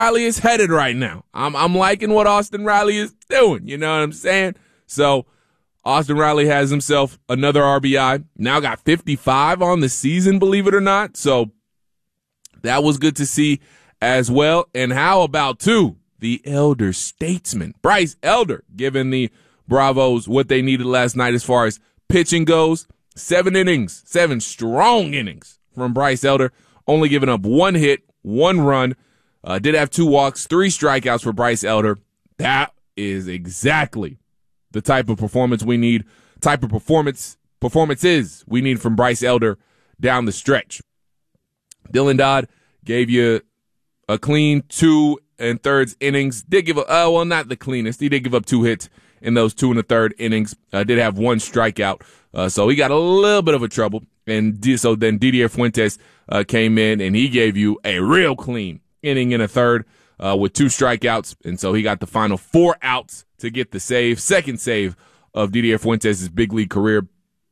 Riley is headed right now. I'm liking what Austin Riley is doing. You know what I'm saying? So Austin Riley has himself another RBI. Now got 55 on the season, believe it or not. So that was good to see as well. And how about, too, the elder statesman, Bryce Elder, giving the Bravos what they needed last night as far as pitching goes. 7 innings, 7 strong innings from Bryce Elder, only giving up 1 hit, 1 run. Did have 2 walks, 3 strikeouts for Bryce Elder. That is exactly the type of performance we need, type of performances we need from Bryce Elder down the stretch. Dylan Dodd gave you a clean 2 1/3 innings. Did give up, well, not the cleanest. He did give up 2 hits in those 2 1/3 innings. Did have 1 strikeout. So he got a little bit of a trouble. And so then Didier Fuentes came in and he gave you a real clean inning in a third with 2 strikeouts. And so he got the final 4 outs to get the save. Second save of Didier Fuentes' big league career.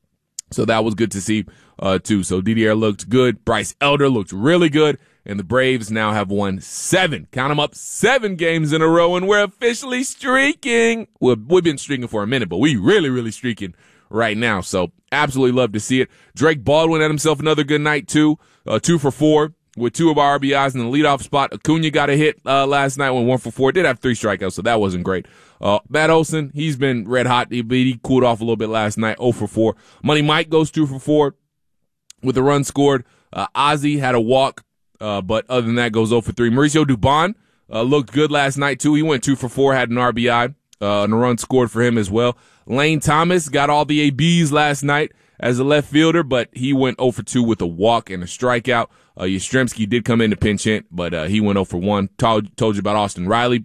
So that was good to see, too. So Didier looked good. Bryce Elder looked really good. And the Braves now have won 7, count them up, 7 games in a row, and we're officially streaking. Well, we've been streaking for a minute, but we really streaking right now. So absolutely love to see it. Drake Baldwin had himself another good night, too. 2 for 4 with 2 of our RBIs in the leadoff spot. Acuna got a hit last night, went 1 for 4. Did have 3 strikeouts, so that wasn't great. Matt Olson, he's been red hot. He cooled off a little bit last night, 0 for 4. Money Mike goes 2 for 4 with a run scored. Ozzie had a walk. But other than that, goes 0 for 3. Mauricio Dubon looked good last night, too. He went 2 for 4, had an RBI, and a run scored for him as well. Lane Thomas got all the ABs last night as a left fielder, but he went 0 for 2 with a walk and a strikeout. Yastrzemski did come in to pinch hit, but he went 0 for 1. Told you about Austin Riley.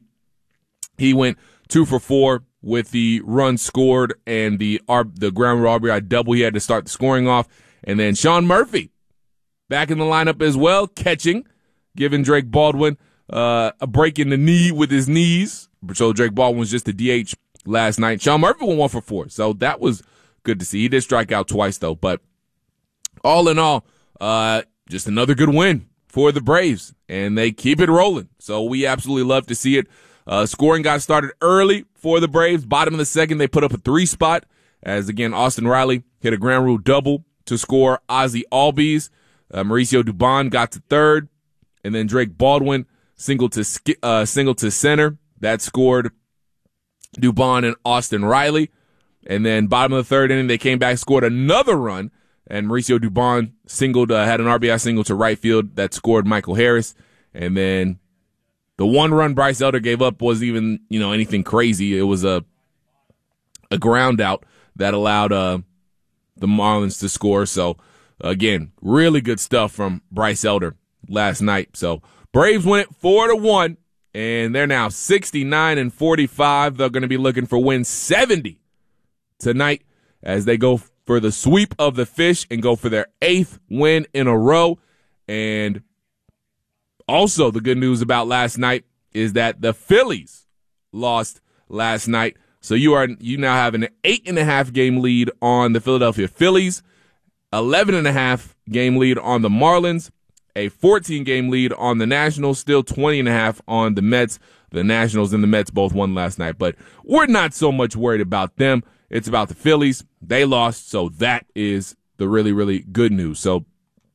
He went 2 for 4 with the run scored and the ground rule RBI double. He had to start the scoring off. And then Sean Murphy back in the lineup as well, catching, giving Drake Baldwin a break in the knee with his knees. So Drake Baldwin was just a DH last night. Sean Murphy went 1 for 4, so that was good to see. He did strike out twice, though. But all in all, just another good win for the Braves, and they keep it rolling. So we absolutely love to see it. Scoring got started early for the Braves. Bottom of the second, they put up a 3 spot as, again, Austin Riley hit a ground rule double to score Ozzie Albies. Mauricio Dubon got to third, and then Drake Baldwin single to center. That scored Dubon and Austin Riley. And then bottom of the third inning, they came back, scored another run, and Mauricio Dubon had an RBI single to right field that scored Michael Harris. And then the 1 run Bryce Elder gave up wasn't even anything crazy. It was a ground out that allowed the Marlins to score. So again, really good stuff from Bryce Elder last night. So Braves win it 4-1, and they're now 69-45. They're going to be looking for win 70 tonight as they go for the sweep of the Fish and go for their 8th win in a row. And also the good news about last night is that the Phillies lost last night. So you now have an 8.5 game lead on the Philadelphia Phillies, 11.5 game lead on the Marlins, a 14-game lead on the Nationals, still 20.5 on the Mets. The Nationals and the Mets both won last night, but we're not so much worried about them. It's about the Phillies. They lost, so that is the really, really good news. So,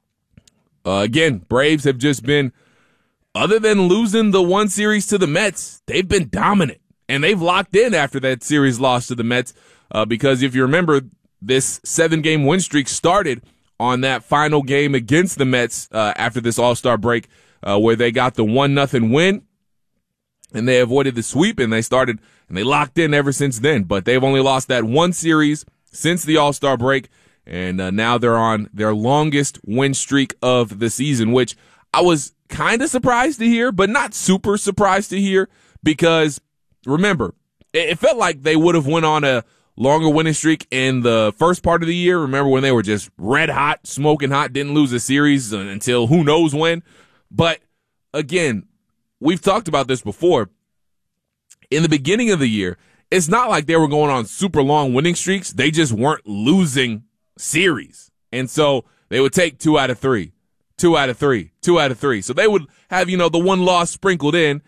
again, Braves have just been, other than losing the 1 series to the Mets, they've been dominant, and they've locked in after that series loss to the Mets because if you remember, this 7-game win streak started on that final game against the Mets after this All-Star break where they got the 1-0 win, and they avoided the sweep, and they locked in ever since then. But they've only lost that 1 series since the All-Star break, and now they're on their longest win streak of the season, which I was kind of surprised to hear, but not super surprised to hear because, remember, it felt like they would have went on a longer winning streak in the first part of the year. Remember when they were just red hot, smoking hot, didn't lose a series until who knows when. But again, we've talked about this before. In the beginning of the year, it's not like they were going on super long winning streaks. They just weren't losing series. And so they would take 2 out of 3, 2 out of 3. 2 out of 3. So they would have, the one loss sprinkled in,